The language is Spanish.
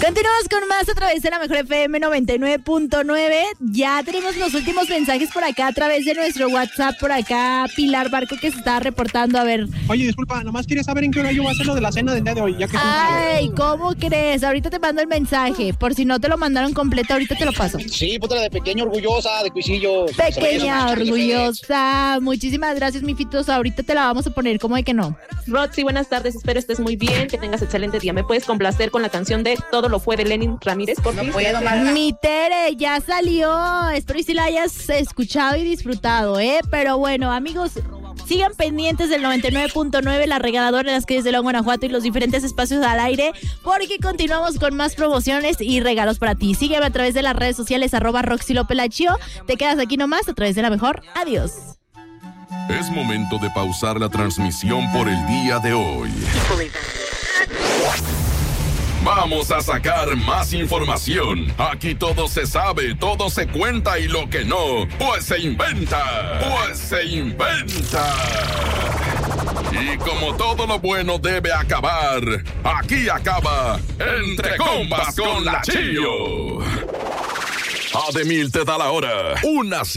Continuamos con más a través de la Mejor FM 99.9. Ya tenemos los últimos mensajes por acá a través de nuestro WhatsApp. Por acá Pilar Barco que se está reportando. A ver. Oye, disculpa, nomás quería saber en qué horario va a ser lo de la cena del día de hoy. Ya que Ay, ¿cómo crees? Ahorita te mando el mensaje. Por si no te lo mandaron completo, ahorita te lo paso. Sí, puta, de pequeña orgullosa, de Cuisillos. Pequeña orgullosa. Muchísimas gracias, mi Fitos. Ahorita te la vamos a poner, ¿cómo de que no? Roxy, buenas tardes. Espero estés muy bien, que tengas excelente día. ¿Me puedes complacer con la canción de Todo lo fue de Lenin Ramírez, por favor? No puedo, más. Mi Tere, ya salió. Espero y si la hayas escuchado y disfrutado, ¿eh? Pero bueno, amigos, sigan pendientes del 99.9, la regaladora en las calles de León, Guanajuato y los diferentes espacios al aire, porque continuamos con más promociones y regalos para ti. Sígueme a través de las redes sociales, @RoxyLopelachio. Te quedas aquí nomás a través de La Mejor. Adiós. Es momento de pausar la transmisión por el día de hoy. Vamos a sacar más información. Aquí todo se sabe, todo se cuenta y lo que no, pues se inventa. Y como todo lo bueno debe acabar, aquí acaba Entre Compas con la Chillo. Ademil te da la hora. Una